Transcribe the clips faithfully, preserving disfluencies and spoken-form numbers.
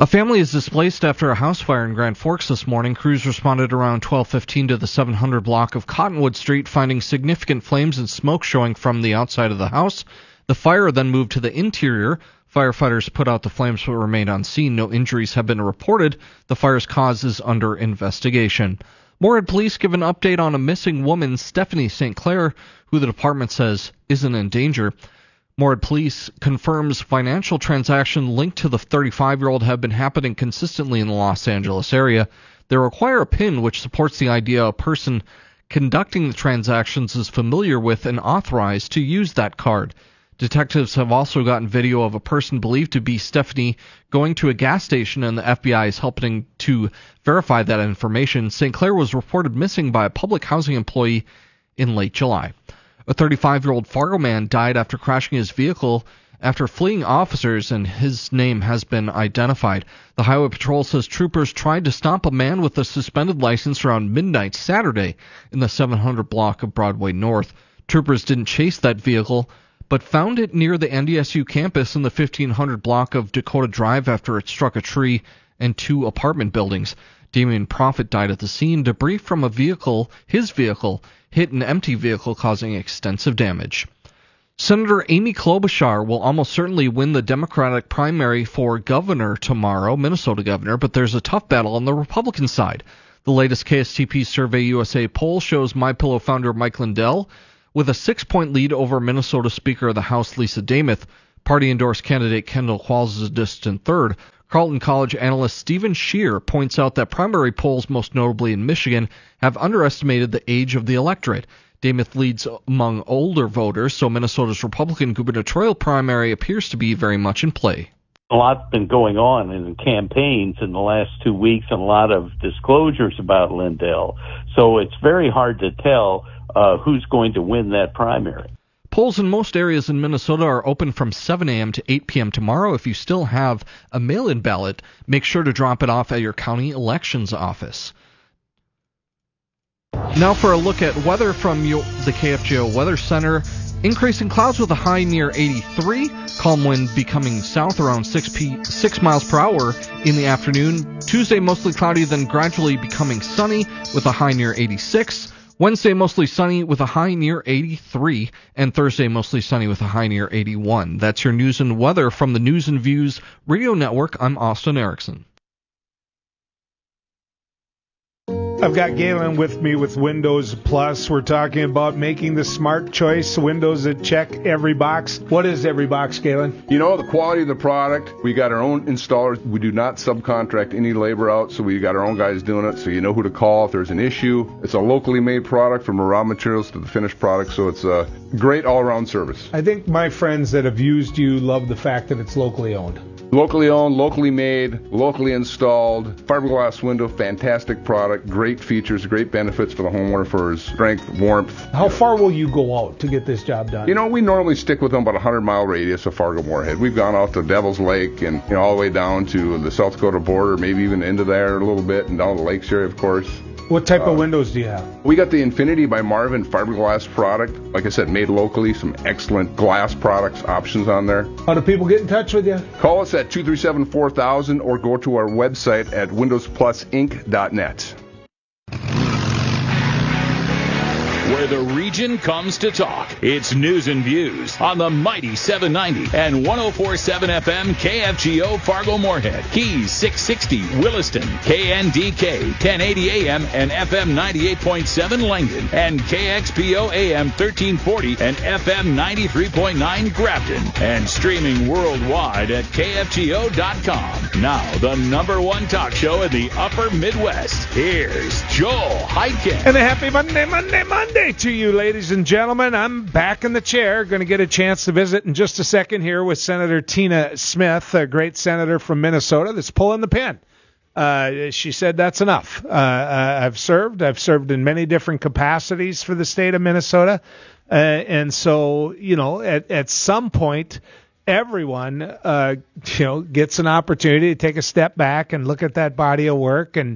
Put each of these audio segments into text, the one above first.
A family is displaced after a house fire in Grand Forks this morning. Crews responded around twelve fifteen to the seven hundred block of Cottonwood Street, finding significant flames and smoke showing from the outside of the house. The fire then moved to the interior. Firefighters put out the flames but remained on scene. No injuries have been reported. The fire's cause is under investigation. Moorhead police give an update on a missing woman, Stephanie Saint Clair, who the department says isn't in danger. Moorhead police confirms financial transactions linked to the thirty-five-year-old have been happening consistently in the Los Angeles area. They require a PIN, which supports the idea a person conducting the transactions is familiar with and authorized to use that card. Detectives have also gotten video of a person believed to be Stephanie going to a gas station, and the F B I is helping to verify that information. Saint Clair was reported missing by a public housing employee in late July. A thirty-five-year-old Fargo man died after crashing his vehicle after fleeing officers, and his name has been identified. The Highway Patrol says troopers tried to stop a man with a suspended license around midnight Saturday in the seven hundred block of Broadway North. Troopers didn't chase that vehicle, but found it near the N D S U campus in the fifteen hundred block of Dakota Drive after it struck a tree and two apartment buildings. Damian Prophet died at the scene. Debris from a vehicle, his vehicle, hit an empty vehicle, causing extensive damage. Senator Amy Klobuchar will almost certainly win the Democratic primary for governor tomorrow, Minnesota governor, but there's a tough battle on the Republican side. The latest K S T P Survey U S A poll shows MyPillow founder Mike Lindell with a six-point lead over Minnesota Speaker of the House Lisa Damath. Party-endorsed candidate Kendall Qualls is a distant third. Carleton College analyst Stephen Scheer points out that primary polls, most notably in Michigan, have underestimated the age of the electorate. Damath leads among older voters, so Minnesota's Republican gubernatorial primary appears to be very much in play. A lot's been going on in campaigns in the last two weeks and a lot of disclosures about Lindell. So it's very hard to tell uh, who's going to win that primary. Polls in most areas in Minnesota are open from seven a.m. to eight p.m. tomorrow. If you still have a mail-in ballot, make sure to drop it off at your county elections office. Now for a look at weather from your, the K F G O Weather Center. Increasing clouds with a high near eighty-three. Calm wind becoming south around six, p, six miles per hour in the afternoon. Tuesday mostly cloudy, then gradually becoming sunny with a high near eighty-six. Wednesday mostly sunny with a high near eighty-three, and Thursday mostly sunny with a high near eighty-one. That's your news and weather from the News and Views Radio Network. I'm Austin Erickson. I've got Galen with me with Windows Plus. We're talking about making the smart choice, Windows that check every box. What is every box, Galen? You know, the quality of the product. We got our own installers. We do not subcontract any labor out, so we got our own guys doing it, so you know who to call if there's an issue. It's a locally made product from the raw materials to the finished product, so it's a great all-around service. I think my friends that have used you love the fact that it's locally owned. Locally owned, locally made, locally installed, fiberglass window, fantastic product, great features, great benefits for the homeowner for his strength, warmth. How far will you go out to get this job done? You know, we normally stick with them about a hundred mile radius of Fargo Moorhead. We've gone out to Devil's Lake and you know all the way down to the South Dakota border, maybe even into there a little bit, and down the lakes area, of course. What type uh, of windows do you have? We got the Infinity by Marvin fiberglass product. Like I said, made locally. Some excellent glass products options on there. How do people get in touch with you? Call us at two three seven, four thousand or go to our website at windows plus inc dot net. Where the region comes to talk. It's News and Views on the mighty seven ninety and one oh four point seven F M K F G O Fargo Moorhead, Keys six sixty Williston, K N D K ten eighty A M and F M ninety-eight point seven Langdon, and K X P O A M thirteen forty and F M ninety-three point nine Grafton, and streaming worldwide at K F G O dot com. Now, the number one talk show in the upper Midwest. Here's Joel Heitken. And a happy Monday, Monday, Monday to you, ladies and gentlemen. I'm back in the chair. Going to get a chance to visit in just a second here with Senator Tina Smith, a great senator from Minnesota that's pulling the pin. Uh, she said that's enough. Uh, uh, I've served. I've served in many different capacities for the state of Minnesota. Uh, and so, you know, at, at some point, everyone, uh, you know, gets an opportunity to take a step back and look at that body of work and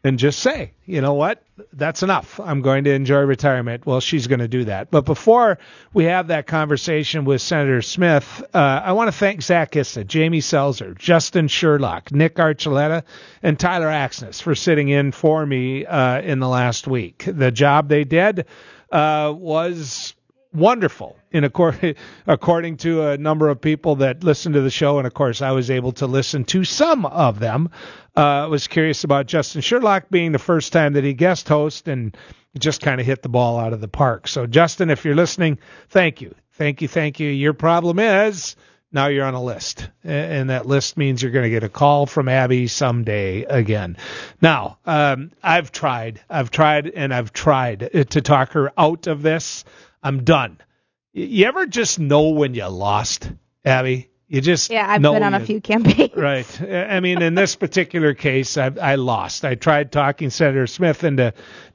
and just say, you know what, that's enough. I'm going to enjoy retirement. Well, she's going to do that. But before we have that conversation with Senator Smith, uh, I want to thank Zach Issa, Jamie Selzer, Justin Sherlock, Nick Archuleta, and Tyler Axness for sitting in for me uh, in the last week. The job they did uh, was wonderful, in accord, according to a number of people that listen to the show, and of course I was able to listen to some of them. I uh, was curious about Justin Sherlock being the first time that he guest host, and just kind of hit the ball out of the park. So Justin, if you're listening, thank you, thank you, thank you. Your problem is now you're on a list, and that list means you're going to get a call from Abby someday again. Now, um, I've tried, I've tried, and I've tried to talk her out of this. I'm done. You ever just know when you lost, Abby? You just yeah. I've know been on you, a few campaigns. Right. I mean, in this particular case, I, I lost. I tried talking Senator Smith into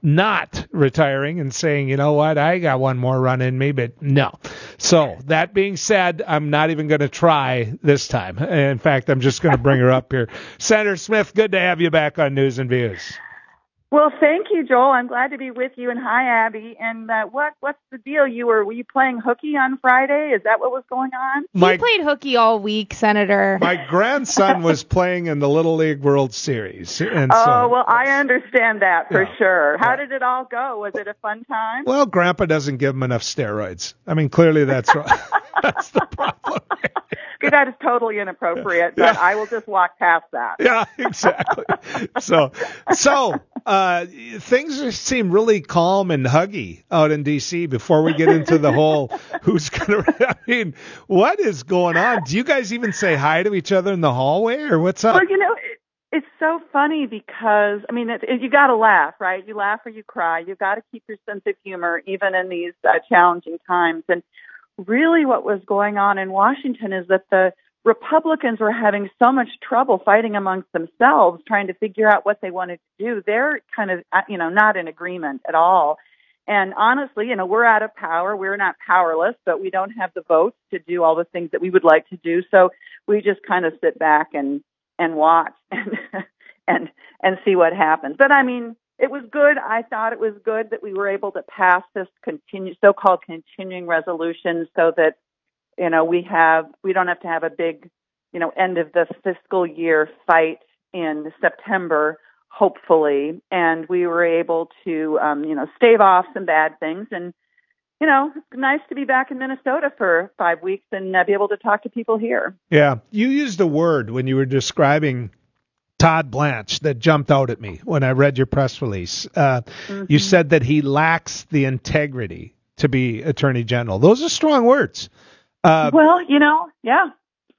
not retiring and saying, you know what, I got one more run in me, but no. So that being said, I'm not even going to try this time. In fact, I'm just going to bring her up here. Senator Smith, good to have you back on News and Views. Well, thank you, Joel. I'm glad to be with you. And hi, Abby. And uh, what what's the deal? You were were you playing hooky on Friday? Is that what was going on? My, he played hooky all week, Senator. My grandson was playing in the Little League World Series. And oh, so, well, I understand that for yeah, sure. How yeah. did it all go? Was it a fun time? Well, Grandpa doesn't give him enough steroids. I mean, clearly that's right. That's the problem. That is totally inappropriate, but yeah. I will just walk past that. Yeah, exactly. so, so uh, things seem really calm and huggy out in D C before we get into the whole who's going to, I mean, what is going on? Do you guys even say hi to each other in the hallway, or what's up? Well, you know, it, it's so funny because, I mean, it, it, you got to laugh, right? You laugh or you cry. You've got to keep your sense of humor even in these uh, challenging times. And really what was going on in Washington is that the Republicans were having so much trouble fighting amongst themselves, trying to figure out what they wanted to do. They're kind of, you know, not in agreement at all. And honestly, you know, we're out of power. We're not powerless, but we don't have the votes to do all the things that we would like to do. So we just kind of sit back and, and watch and, and, and see what happens. But I mean, it was good. I thought it was good that we were able to pass this continue, so-called continuing resolution so that, you know, we have, we don't have to have a big, you know, end of the fiscal year fight in September, hopefully. And we were able to, um, you know, stave off some bad things. And, you know, it's nice to be back in Minnesota for five weeks and uh, be able to talk to people here. Yeah. You used a word when you were describing Todd Blanche that jumped out at me when I read your press release. Uh, mm-hmm. You said that he lacks the integrity to be Attorney General. Those are strong words. Uh, well, you know, yeah.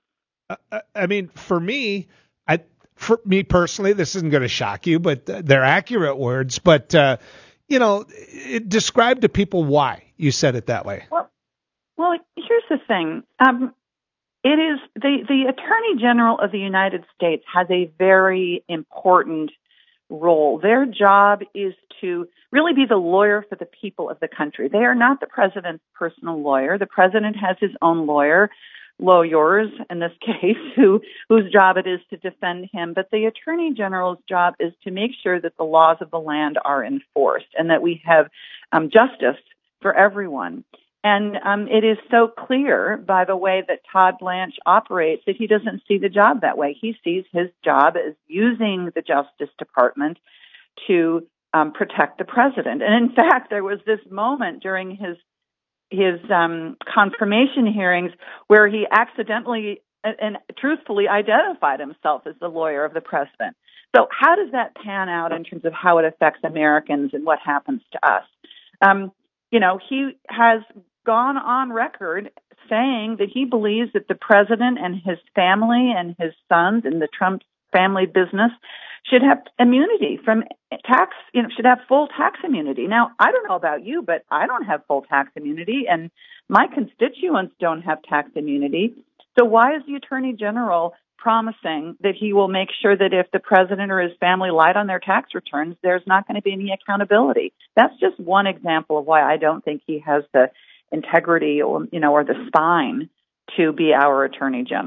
I, I mean, for me, I, for me personally, this isn't going to shock you, but they're accurate words. But, uh, you know, it, describe to people why you said it that way. Well, well, here's the thing. Um, It is the, the Attorney General of the United States has a very important role. Their job is to really be the lawyer for the people of the country. They are not the president's personal lawyer. The president has his own lawyer, lawyers in this case, who whose job it is to defend him. But the Attorney General's job is to make sure that the laws of the land are enforced and that we have um, justice for everyone. And um, it is so clear by the way that Todd Blanche operates that he doesn't see the job that way. He sees his job as using the Justice Department to um, protect the president. And in fact, there was this moment during his his um, confirmation hearings where he accidentally and, and truthfully identified himself as the lawyer of the president. So how does that pan out in terms of how it affects Americans and what happens to us? Um, you know, he has gone on record saying that he believes that the president and his family and his sons and the Trump family business should have immunity from tax, you know, should have full tax immunity. Now, I don't know about you, but I don't have full tax immunity, and my constituents don't have tax immunity. So why is the Attorney General promising that he will make sure that if the president or his family lied on their tax returns, there's not going to be any accountability? That's just one example of why I don't think he has the integrity or, you know, or the spine to be our Attorney General.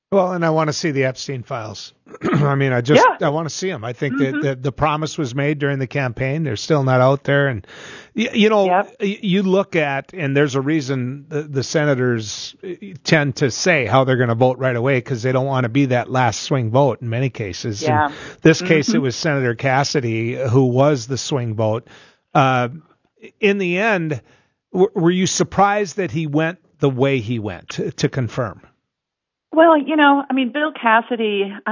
Well, and I want to see the Epstein files. I mean, I just Yeah. I want to see them. I think Mm-hmm. that the, the promise was made during the campaign. They're still not out there, and you, you know, Yep. y- you look at, and there's a reason the, the senators tend to say how they're going to vote right away because they don't want to be that last swing vote in many cases. Yeah. In this case, Mhm. it was Senator Cassidy who was the swing vote. Uh, in the end, w- were you surprised that he went the way he went to, to confirm? Well, you know, I mean, Bill Cassidy, I,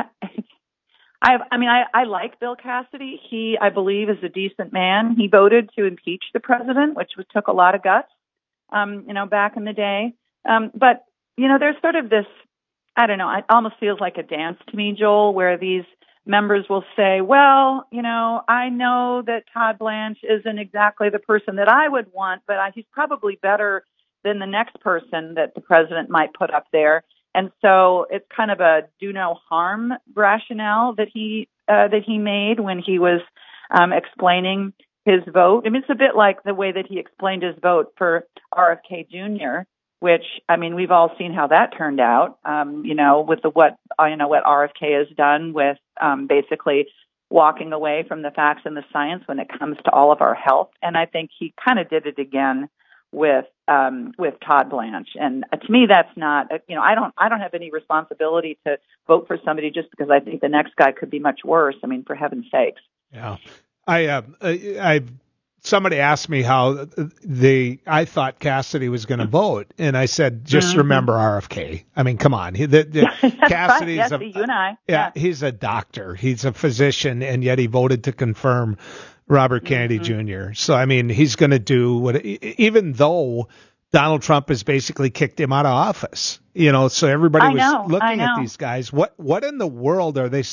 I, I mean, I, I like Bill Cassidy. He, I believe, is a decent man. He voted to impeach the president, which was, took a lot of guts, um, you know, back in the day. Um, but, you know, there's sort of this, I don't know, it almost feels like a dance to me, Joel, where these members will say, well, you know, I know that Todd Blanche isn't exactly the person that I would want, but I, he's probably better than the next person that the president might put up there. And so it's kind of a do no harm rationale that he uh, that he made when he was um, explaining his vote. I mean, it's a bit like the way that he explained his vote for R F K Junior, which, I mean, we've all seen how that turned out. Um, you know, with the what uh, you know what R F K has done with um, basically walking away from the facts and the science when it comes to all of our health. And I think he kind of did it again with um with Todd Blanche, and uh, to me that's not uh, you know I don't I don't have any responsibility to vote for somebody just because I think the next guy could be much worse. I mean, for heaven's sakes. Yeah, I uh, I somebody asked me how the I thought Cassidy was going to vote, and I said just Mm-hmm. remember R F K. I mean, come on, he, the, the, Cassidy's right. Yes, a, you and I. yeah, Yeah. he's a doctor, he's a physician, and yet he voted to confirm Robert Kennedy Mm-hmm. Junior So, I mean, he's going to do what, even though Donald Trump has basically kicked him out of office, you know, so everybody I was know, I looking at know. these guys. What, what in the world are they